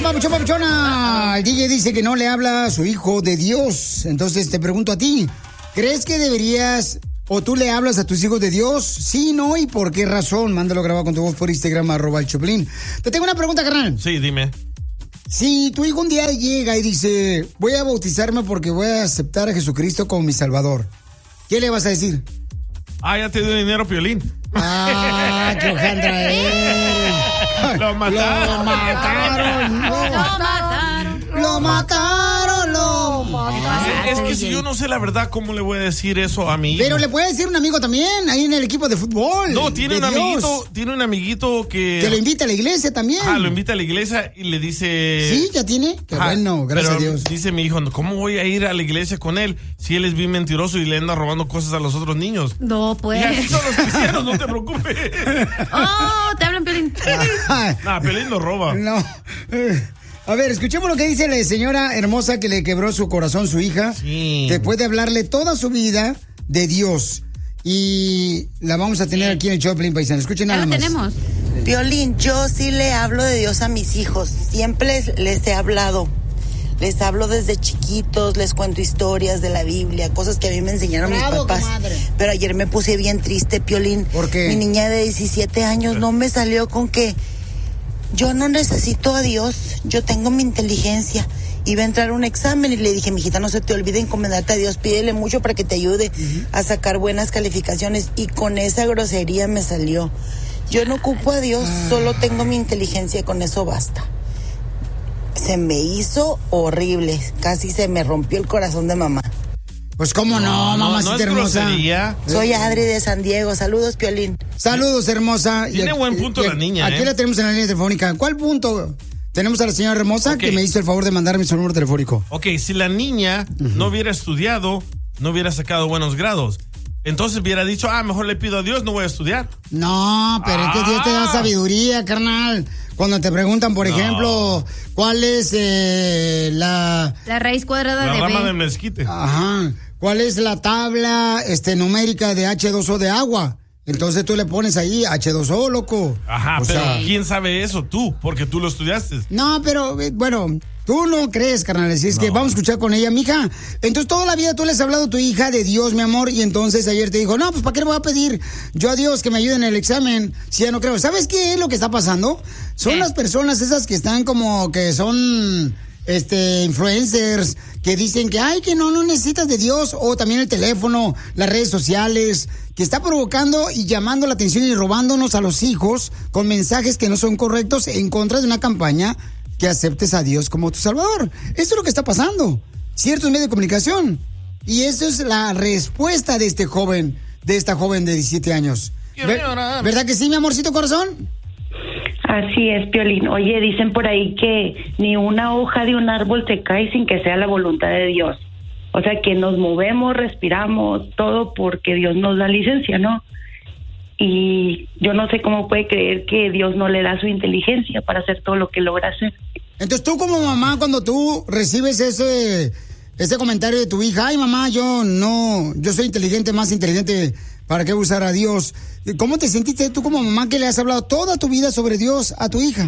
papuchón, papuchona. El DJ dice que no le habla a su hijo de Dios. Entonces te pregunto a ti, ¿crees que deberías o tú le hablas a tus hijos de Dios? Sí, no, ¿y por qué razón? Mándalo grabado con tu voz por Instagram, @el-Choplin. Te tengo una pregunta, carnal. Sí, dime. Si tu hijo un día llega y dice, voy a bautizarme porque voy a aceptar a Jesucristo como mi Salvador, ¿qué le vas a decir? Ya te dio dinero, Piolín. ¡Qué hojandra él! Lo mataron. Lo mataron. Es que si yo no sé la verdad, ¿cómo le voy a decir eso a mi hijo? Pero le puede decir un amigo también, ahí en el equipo de fútbol. No, tiene un amiguito que lo invita a la iglesia también. Lo invita a la iglesia y le dice... ¿Sí? ¿Ya tiene? Qué bueno, gracias a Dios. Dice mi hijo, ¿cómo voy a ir a la iglesia con él si él es bien mentiroso y le anda robando cosas a los otros niños? No, pues. Y así son los cristianos, no te preocupes. Te hablan, Piolín. Piolín no roba. No. A ver, escuchemos lo que dice la señora hermosa que le quebró su corazón su hija. Sí. Después de hablarle toda su vida de Dios. Y la vamos a tener aquí en el Choplin, paisano. Escuchen nada más. Tenemos. Piolín, yo sí le hablo de Dios a mis hijos. Siempre les he hablado. Les hablo desde chiquitos, les cuento historias de la Biblia, cosas que a mí me enseñaron mis papás. Comadre. Pero ayer me puse bien triste, Piolín. ¿Por qué? Mi niña de 17 años no me salió con que yo no necesito a Dios, yo tengo mi inteligencia. Iba a entrar a un examen y le dije, mijita, no se te olvide encomendarte a Dios, pídele mucho para que te ayude a sacar buenas calificaciones. Y con esa grosería me salió. Yo no ocupo a Dios, solo tengo mi inteligencia, con eso basta. Se me hizo horrible, casi se me rompió el corazón de mamá. Pues cómo no, mamacita hermosa. Soy Adri de San Diego, saludos, Piolín. Saludos, hermosa. Tiene buen punto la niña, Aquí la tenemos en la línea telefónica. ¿Cuál punto? Tenemos a la señora hermosa que me hizo el favor de mandarme su número telefónico. Ok, si la niña no hubiera estudiado, no hubiera sacado buenos grados. Entonces hubiera dicho, mejor le pido a Dios, no voy a estudiar. No, pero es que Dios te da sabiduría, carnal. Cuando te preguntan, por ejemplo, ¿cuál es la raíz cuadrada de B? La rama del mezquite. Ajá. ¿Cuál es la tabla numérica de H2O de agua? Entonces tú le pones ahí H2O, loco. Ajá, pero ¿quién sabe eso? Tú, porque tú lo estudiaste. No, pero bueno, tú no crees, carnal. Así es que vamos a escuchar con ella, mija. Entonces toda la vida tú le has hablado a tu hija de Dios, mi amor, y entonces ayer te dijo, no, pues ¿para qué le voy a pedir yo a Dios que me ayude en el examen si ya no creo? ¿Sabes qué es lo que está pasando? Son las personas esas que están como que son influencers que dicen que no necesitas de Dios, o también el teléfono, las redes sociales, que está provocando y llamando la atención y robándonos a los hijos con mensajes que no son correctos en contra de una campaña que aceptes a Dios como tu Salvador. Eso es lo que está pasando. Ciertos medios de comunicación. Y eso es la respuesta de esta joven de 17 años. ¿Verdad que sí, mi amorcito corazón? Así es, Piolín. Oye, dicen por ahí que ni una hoja de un árbol se cae sin que sea la voluntad de Dios. O sea, que nos movemos, respiramos, todo porque Dios nos da licencia, ¿no? Y yo no sé cómo puede creer que Dios no le da su inteligencia para hacer todo lo que logra hacer. Entonces tú como mamá, cuando tú recibes ese comentario de tu hija, mamá, yo soy inteligente, más inteligente, ¿para qué usar a Dios? ¿Cómo te sentiste tú como mamá que le has hablado toda tu vida sobre Dios a tu hija?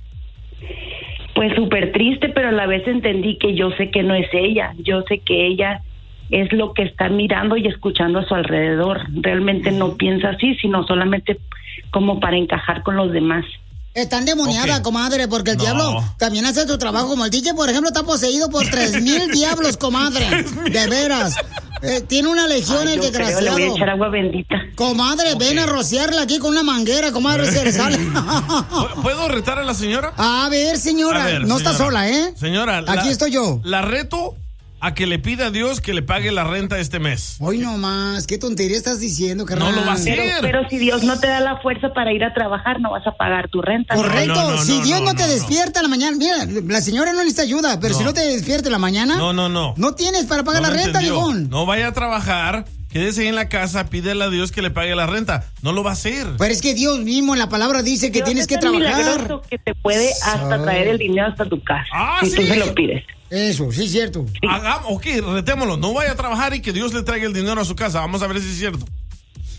Pues súper triste, pero a la vez entendí que yo sé que no es ella. Yo sé que ella es lo que está mirando y escuchando a su alrededor. Realmente no piensa así, sino solamente como para encajar con los demás. Está endemoniada, comadre, porque el diablo también hace tu trabajo. Como el DJ, por ejemplo, está poseído por 3,000 diablos, comadre. De veras. Tiene una legión el desgraciado. Le voy a echar agua bendita. Comadre, ven a rociarla aquí con una manguera, comadre, se le sale. ¿Puedo retar a la señora? A ver, señora, no está sola, ¿eh? Señora, aquí estoy yo. La reto a que le pida a Dios que le pague la renta este mes. Hoy no más, ¿qué tontería estás diciendo, carnal? No lo va a hacer. Pero si Dios no te da la fuerza para ir a trabajar, no vas a pagar tu renta. Correcto, si Dios no te despierta en la mañana, mira, la señora no necesita ayuda, pero si no te despierta en la mañana, no tienes para pagar la renta, viejón. No vaya a trabajar, quédese ahí en la casa, pídele a Dios que le pague la renta. No lo va a hacer. Pero es que Dios mismo en la palabra dice que Dios tienes que trabajar. Milagroso que te puede hasta traer el dinero hasta tu casa. Si tú se lo pides. Eso, sí es cierto. Sí. Retémoslo. No vaya a trabajar y que Dios le traiga el dinero a su casa. Vamos a ver si es cierto.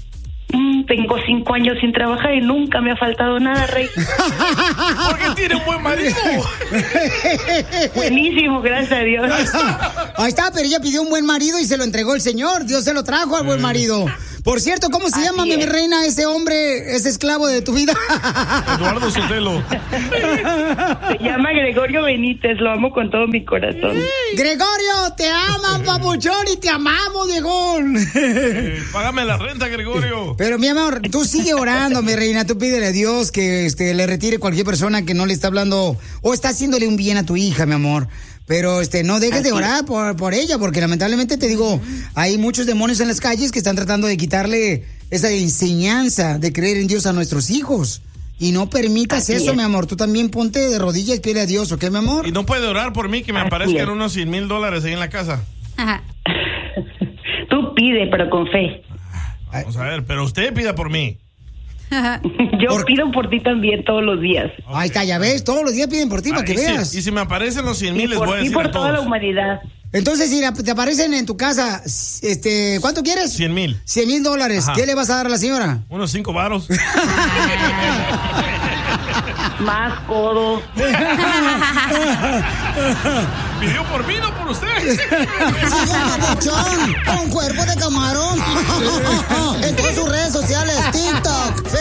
Tengo 5 años sin trabajar y nunca me ha faltado nada, Rey. Porque tiene un buen marido. Buenísimo, gracias a Dios. Ahí está, pero ella pidió un buen marido y se lo entregó el Señor. Dios se lo trajo al buen marido. Por cierto, ¿cómo se llama, mi reina, ese hombre, ese esclavo de tu vida? Eduardo Sotelo. Se llama Gregorio Benítez, lo amo con todo mi corazón. Gregorio, te aman, papuchón, y te amamos, viejón. Págame la renta, Gregorio. Pero, mi amor, tú sigue orando, mi reina. Tú pídele a Dios que le retire cualquier persona que no le está hablando o está haciéndole un bien a tu hija, mi amor. Pero no dejes de orar por ella, porque lamentablemente te digo, hay muchos demonios en las calles que están tratando de quitarle esa enseñanza de creer en Dios a nuestros hijos. Y no permitas eso, mi amor. Tú también ponte de rodillas y pídele a Dios, ¿ok, mi amor? Y no puede orar por mí, que me aparezcan unos $100,000 ahí en la casa. Ajá. Tú pide, pero con fe. Vamos a ver, pero usted pida por mí. Yo pido por ti también todos los días. Okay. Ahí está, ya ves, todos los días piden por ti para que veas. Y si me aparecen los 100,000, les por voy a ti, decir por a toda la todos. humanidad. Entonces, si te aparecen en tu casa, ¿cuánto quieres? 100,000. $100,000. Ajá. ¿Qué le vas a dar a la señora? Unos 5 varos. Más codo. Pidió por mí, no por usted. Sigue papuchón, con cuerpo de camarón. En todas sus redes sociales, TikTok,